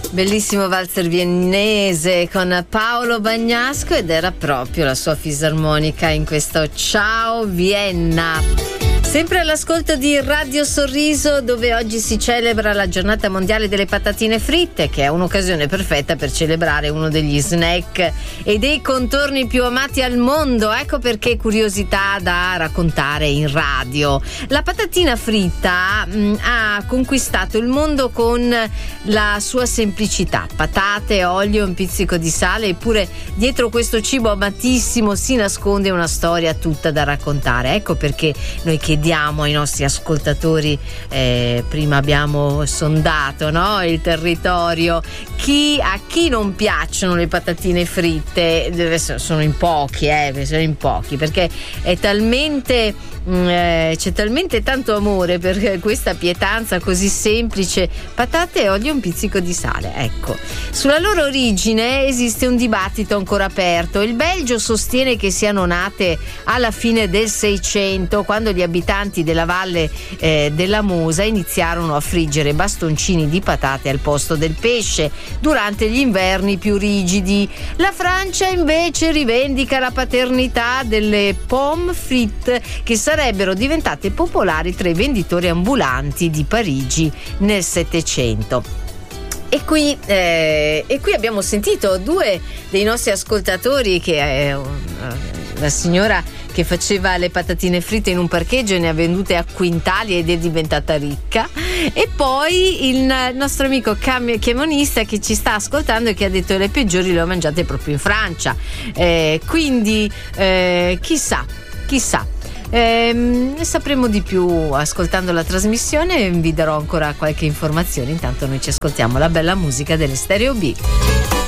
Bellissimo valzer viennese con Paolo Bagnasco, ed era proprio la sua fisarmonica in questo Ciao Vienna. Sempre all'ascolto di Radio Sorriso, dove oggi si celebra la giornata mondiale delle patatine fritte, che è un'occasione perfetta per celebrare uno degli snack e dei contorni più amati al mondo. Ecco perché curiosità da raccontare in radio. La patatina fritta ha conquistato il mondo con la sua semplicità: patate, olio, un pizzico di sale, eppure dietro questo cibo amatissimo si nasconde una storia tutta da raccontare. Ecco perché noi chiediamo ai nostri ascoltatori, prima abbiamo sondato, no, il territorio, a chi non piacciono le patatine fritte. Sono in pochi, perché è talmente c'è talmente tanto amore per questa pietanza così semplice: patate, olio e un pizzico di sale. Ecco, sulla loro origine esiste un dibattito ancora aperto. Il Belgio sostiene che siano nate alla fine del 600, quando gli abitanti della valle della Mosa iniziarono a friggere bastoncini di patate al posto del pesce durante gli inverni più rigidi. La Francia invece rivendica la paternità delle pommes frites, che sarebbero diventate popolari tra i venditori ambulanti di Parigi nel Settecento. E qui abbiamo sentito due dei nostri ascoltatori, che la signora che faceva le patatine fritte in un parcheggio e ne ha vendute a quintali ed è diventata ricca, e poi il nostro amico camionista che ci sta ascoltando e che ha detto che le peggiori le ho mangiate proprio in Francia. Quindi chissà. Ne sapremo di più ascoltando la trasmissione e vi darò ancora qualche informazione. Intanto noi ci ascoltiamo la bella musica delle Stereo B.